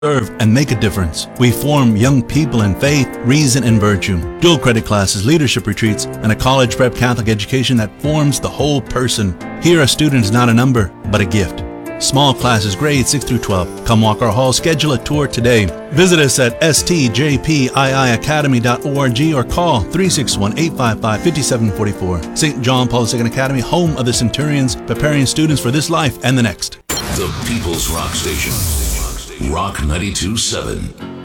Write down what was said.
serve, and make a difference. We form young people in faith, reason, and virtue. Dual credit classes, leadership retreats, and a college prep Catholic education that forms the whole person. Here, a student is not a number, but a gift. Small classes, grades 6 through 12. Come walk our hall. Schedule a tour today. Visit us at stjpiiacademy.org or call 361-855-5744. St. John Paul II Academy, home of the Centurions, preparing students for this life and the next. The People's Rock Station. Rock 92.7.